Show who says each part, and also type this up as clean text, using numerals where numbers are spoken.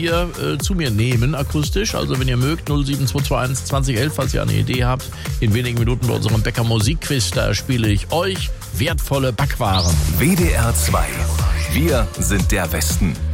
Speaker 1: hier zu mir nehmen, akustisch. Also wenn ihr mögt, 07221 2011, falls ihr eine Idee habt. In wenigen Minuten bei unserem Bäcker Musikquiz, da spiele ich euch wertvolle Backwaren.
Speaker 2: WDR 2. Wir sind der Westen.